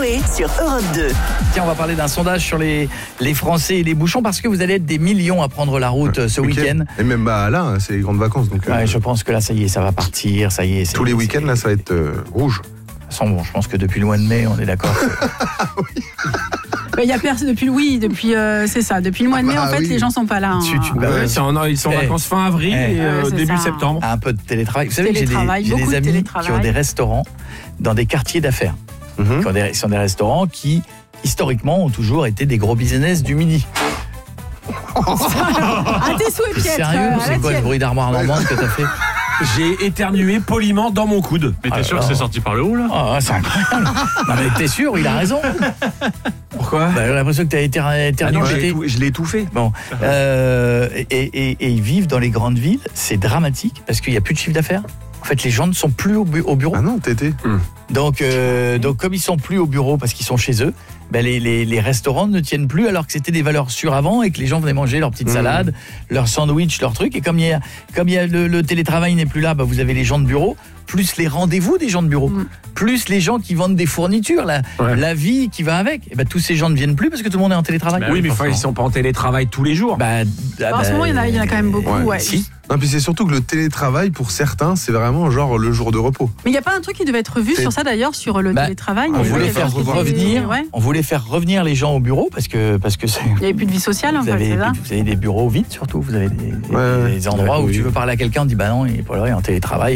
Coé sur Europe 2. Tiens, on va parler d'un sondage sur les Français et les bouchons parce que vous allez être des millions à prendre la route ce week-end. Et même là, c'est les grandes vacances. Donc, Ouais, je pense que là, ça y est, ça va partir. Ça y est, tous les week-ends, là, ça va être rouge. De toute façon, bon, je pense que depuis le mois de mai, on est d'accord. Il y a personne depuis c'est ça. Depuis le mois de mai, en fait, les gens sont pas là. Ouais. Ils sont en vacances fin avril et début septembre. Un peu de télétravail. Vous savez que j'ai des beaucoup de amis télétravail. qui ont des restaurants dans des quartiers d'affaires. Qui sont des restaurants qui, historiquement, ont toujours été des gros business du midi. À tes souhaits, Pietre. Sérieux? C'est quoi ce bruit d'armoire normande que t'as fait? J'ai éternué poliment dans mon coude. Mais t'es sûr que c'est sorti par le haut, là? Oh, c'est incroyable. Non mais t'es sûr, il a raison. Pourquoi? J'ai l'impression que t'as éternué. Je l'ai étouffé. Bon, et ils vivent dans les grandes villes. C'est dramatique parce qu'il n'y a plus de chiffre d'affaires. En fait, les gens ne sont plus au bureau. Ah non, Tété. Donc, comme ils sont plus au bureau parce qu'ils sont chez eux, ben les restaurants ne tiennent plus alors que c'était des valeurs sûres avant et que les gens venaient manger leur petite salade, leur sandwich, leur truc. Et comme il y a le télétravail n'est plus là, ben vous avez les gens de bureau, plus les rendez-vous des gens de bureau, plus les gens qui vendent des fournitures, la vie qui va avec. Et ben tous ces gens ne viennent plus parce que tout le monde est en télétravail. Bah Oui, mais ils sont pas en télétravail tous les jours. En ce moment, il y en a quand même beaucoup. Ouais. Si. Non, puis c'est surtout que le télétravail, pour certains, c'est vraiment genre le jour de repos. Mais il n'y a pas un truc qui devait être revu sur ça d'ailleurs, sur le télétravail. On voulait faire revenir les gens au bureau parce que c'est. Il n'y avait plus de vie sociale, en fait, c'est ça. Vous avez des bureaux vides surtout, vous avez des endroits où tu veux parler à quelqu'un, on dit bah non, il est en télétravail.